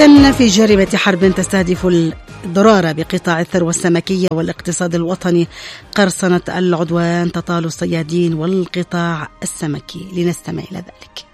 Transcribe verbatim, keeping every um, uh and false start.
إذن في جريمة حرب تستهدف الضرر بقطاع الثروة السمكية والاقتصاد الوطني قرصنة العدوان تطال الصيادين والقطاع السمكي. لنستمع إلى ذلك.